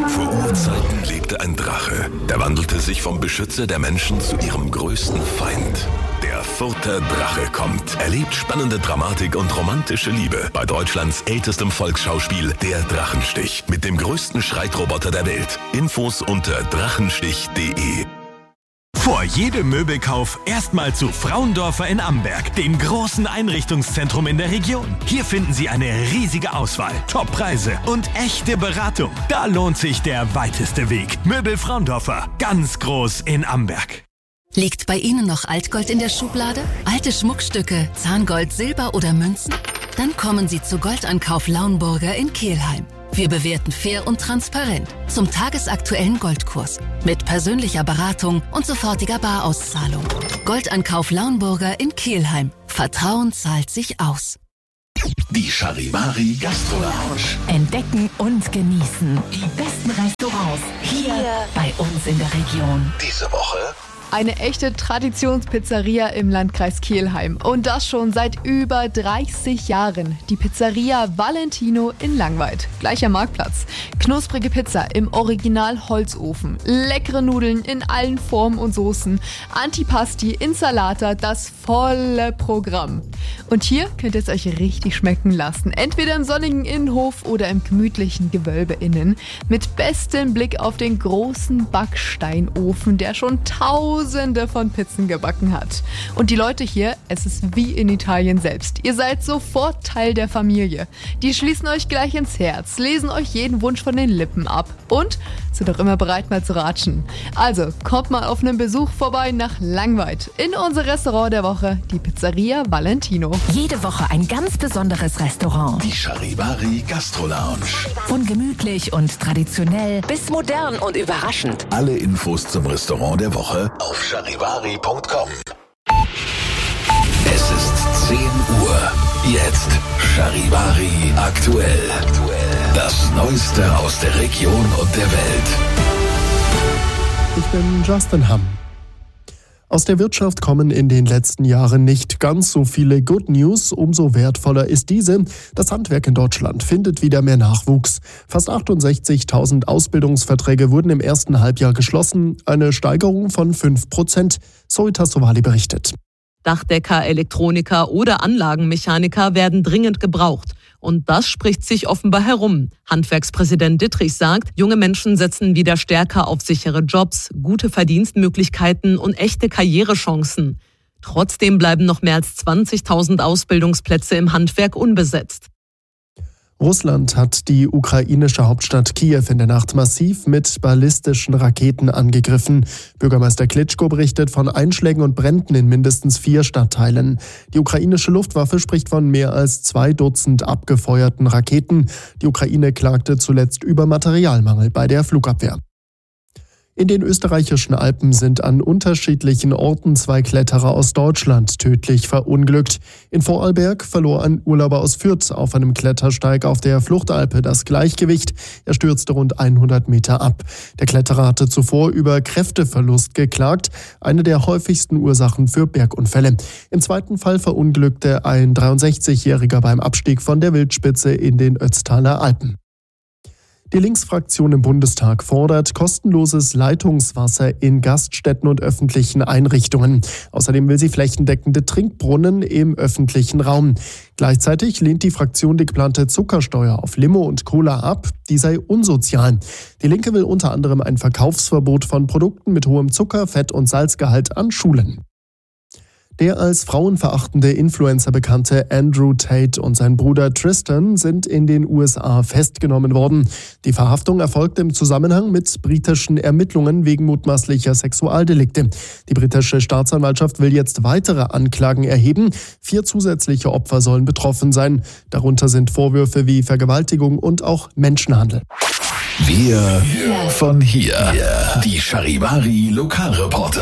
Vor Urzeiten lebte ein Drache. Der wandelte sich vom Beschützer der Menschen zu ihrem größten Feind. Der Further Drache kommt. Erlebt spannende Dramatik und romantische Liebe bei Deutschlands ältestem Volksschauspiel Der Drachenstich mit dem größten Streitroboter der Welt. Infos unter drachenstich.de. Vor jedem Möbelkauf erstmal zu Frauendorfer in Amberg, dem großen Einrichtungszentrum in der Region. Hier finden Sie eine riesige Auswahl, Top-Preise und echte Beratung. Da lohnt sich der weiteste Weg. Möbel Frauendorfer, ganz groß in Amberg. Liegt bei Ihnen noch Altgold in der Schublade? Alte Schmuckstücke, Zahngold, Silber oder Münzen? Dann kommen Sie zu Goldankauf Lauenburger in Kelheim. Wir bewerten fair und transparent zum tagesaktuellen Goldkurs mit persönlicher Beratung und sofortiger Barauszahlung. Goldankauf Lauenburger in Kelheim. Vertrauen zahlt sich aus. Die Charivari Gastro Lounge. Entdecken und genießen die besten Restaurants hier bei uns in der Region. Diese Woche eine echte Traditionspizzeria im Landkreis Kelheim. Und das schon seit über 30 Jahren. Die Pizzeria Valentino in Langweid. Gleicher Marktplatz. Knusprige Pizza im Original Holzofen. Leckere Nudeln in allen Formen und Soßen. Antipasti, Insalata, das volle Programm. Und hier könnt ihr es euch richtig schmecken lassen. Entweder im sonnigen Innenhof oder im gemütlichen Gewölbe innen. Mit bestem Blick auf den großen Backsteinofen, der schon Tausende von Pizzen gebacken hat. Und die Leute hier, es ist wie in Italien selbst. Ihr seid sofort Teil der Familie. Die schließen euch gleich ins Herz, lesen euch jeden Wunsch von den Lippen ab und sind auch immer bereit, mal zu ratschen. Also, kommt mal auf einen Besuch vorbei nach Langweid in unser Restaurant der Woche, die Pizzeria Valentino. Jede Woche ein ganz besonderes Restaurant. die Charivari Gastro Lounge. Von gemütlich und traditionell bis modern und überraschend. Alle Infos zum Restaurant der Woche auf charivari.com. Es ist 10 Uhr. Jetzt Charivari aktuell. Das Neueste aus der Region und der Welt. Ich bin Justin Hamm. Aus der Wirtschaft kommen in den letzten Jahren nicht ganz so viele Good News. Umso wertvoller ist diese. Das Handwerk in Deutschland findet wieder mehr Nachwuchs. Fast 68.000 Ausbildungsverträge wurden im ersten Halbjahr geschlossen. Eine Steigerung von 5%. Zoe Tassovali berichtet. Dachdecker, Elektroniker oder Anlagenmechaniker werden dringend gebraucht. Und das spricht sich offenbar herum. Handwerkspräsident Dittrich sagt, junge Menschen setzen wieder stärker auf sichere Jobs, gute Verdienstmöglichkeiten und echte Karrierechancen. Trotzdem bleiben noch mehr als 20.000 Ausbildungsplätze im Handwerk unbesetzt. Russland hat die ukrainische Hauptstadt Kiew in der Nacht massiv mit ballistischen Raketen angegriffen. Bürgermeister Klitschko berichtet von Einschlägen und Bränden in mindestens 4 Stadtteilen. Die ukrainische Luftwaffe spricht von mehr als 2 Dutzend abgefeuerten Raketen. Die Ukraine klagte zuletzt über Materialmangel bei der Flugabwehr. In den österreichischen Alpen sind an unterschiedlichen Orten 2 Kletterer aus Deutschland tödlich verunglückt. In Vorarlberg verlor ein Urlauber aus Fürth auf einem Klettersteig auf der Fluchtalpe das Gleichgewicht. Er stürzte rund 100 Meter ab. Der Kletterer hatte zuvor über Kräfteverlust geklagt, eine der häufigsten Ursachen für Bergunfälle. Im zweiten Fall verunglückte ein 63-Jähriger beim Abstieg von der Wildspitze in den Ötztaler Alpen. Die Linksfraktion im Bundestag fordert kostenloses Leitungswasser in Gaststätten und öffentlichen Einrichtungen. Außerdem will sie flächendeckende Trinkbrunnen im öffentlichen Raum. Gleichzeitig lehnt die Fraktion die geplante Zuckersteuer auf Limo und Cola ab. Die sei unsozial. Die Linke will unter anderem ein Verkaufsverbot von Produkten mit hohem Zucker-, Fett- und Salzgehalt an Schulen. Der als frauenverachtende Influencer bekannte Andrew Tate und sein Bruder Tristan sind in den USA festgenommen worden. Die Verhaftung erfolgte im Zusammenhang mit britischen Ermittlungen wegen mutmaßlicher Sexualdelikte. Die britische Staatsanwaltschaft will jetzt weitere Anklagen erheben. 4 zusätzliche Opfer sollen betroffen sein. Darunter sind Vorwürfe wie Vergewaltigung und auch Menschenhandel. Wir von hier. Die Charivari Lokalreporter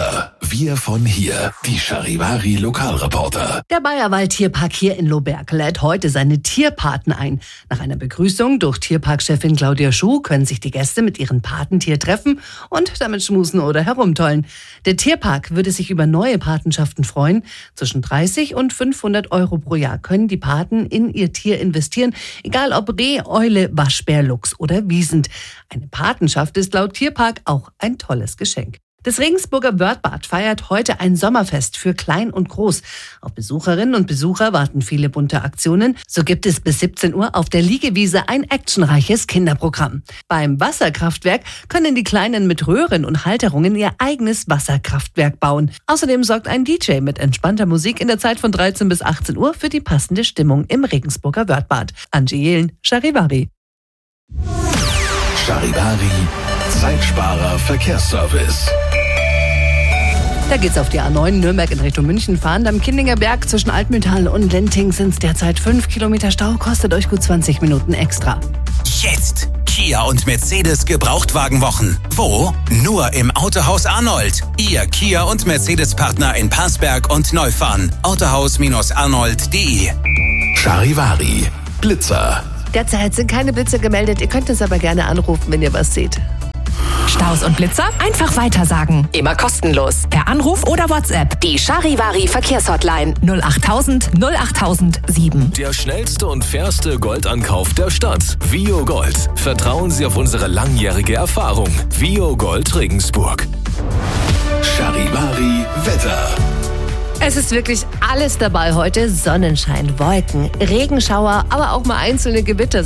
Wir von hier, die Charivari Lokalreporter. Der Bayerwald Tierpark hier in Lohberg lädt heute seine Tierpaten ein. Nach einer Begrüßung durch Tierparkchefin Claudia Schuh können sich die Gäste mit ihrem Patentier treffen und damit schmusen oder herumtollen. Der Tierpark würde sich über neue Patenschaften freuen. Zwischen 30 und 500 Euro pro Jahr können die Paten in ihr Tier investieren, egal ob Reh, Eule, Waschbär, Luchs oder Wiesent. Eine Patenschaft ist laut Tierpark auch ein tolles Geschenk. Das Regensburger Wörthbad feiert heute ein Sommerfest für Klein und Groß. Auf Besucherinnen und Besucher warten viele bunte Aktionen. So gibt es bis 17 Uhr auf der Liegewiese ein actionreiches Kinderprogramm. Beim Wasserkraftwerk können die Kleinen mit Röhren und Halterungen ihr eigenes Wasserkraftwerk bauen. Außerdem sorgt ein DJ mit entspannter Musik in der Zeit von 13 bis 18 Uhr für die passende Stimmung im Regensburger Wörthbad. Angie Jehlen, Charivari. Charivari, Zeitsparer Verkehrsservice. Da geht's auf die A9 Nürnberg in Richtung München fahren. Am Kindinger Berg zwischen Altmühltal und Lenting sind es derzeit 5 Kilometer Stau, kostet euch gut 20 Minuten extra. Jetzt Kia und Mercedes Gebrauchtwagenwochen. Wo? Nur im Autohaus Arnold. Ihr Kia und Mercedes Partner in Parsberg und Neufahren. Autohaus-arnold.de. Charivari, Blitzer. Derzeit sind keine Blitze gemeldet. Ihr könnt es aber gerne anrufen, wenn ihr was seht. Staus und Blitzer? Einfach weitersagen. Immer kostenlos. Per Anruf oder WhatsApp. Die Charivari Verkehrshotline 08000 08007. Der schnellste und fairste Goldankauf der Stadt. Vio Gold. Vertrauen Sie auf unsere langjährige Erfahrung. Vio Gold Regensburg. Charivari Wetter. Es ist wirklich alles dabei heute. Sonnenschein, Wolken, Regenschauer, aber auch mal einzelne Gewitter.